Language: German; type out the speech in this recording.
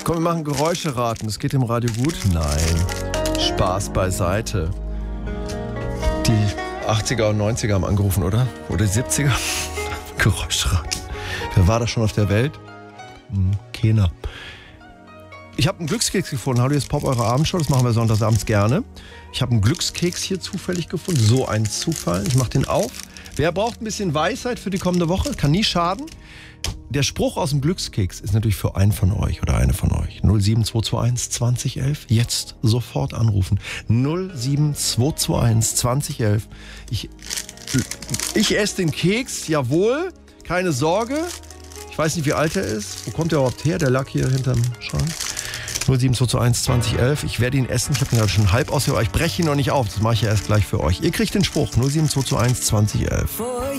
Komm, wir machen Geräusche raten. Das geht im Radio gut? Nein. Spaß beiseite. Die 80er und 90er haben angerufen, oder? Oder die 70er? Geräusche raten. Wer war da schon auf der Welt? Keiner. Ich habe einen Glückskeks gefunden. Hallo, jetzt Pop, eure Abendshow. Das machen wir sonntagsabends gerne. Ich habe einen Glückskeks hier zufällig gefunden. So ein Zufall. Ich mache den auf. Wer braucht ein bisschen Weisheit für die kommende Woche? Kann nie schaden. Der Spruch aus dem Glückskeks ist natürlich für einen von euch oder eine von euch. 07221 2011. Jetzt sofort anrufen. 07221 2011. Ich esse den Keks, jawohl. Keine Sorge. Ich weiß nicht, wie alt er ist. Wo kommt der überhaupt her? Der lag hier hinterm Schrank. 07221 2011. Ich werde ihn essen. Ich habe ihn gerade schon halb ausgehört. Ich breche ihn noch nicht auf. Das mache ich ja erst gleich für euch. Ihr kriegt den Spruch. 07221 2011.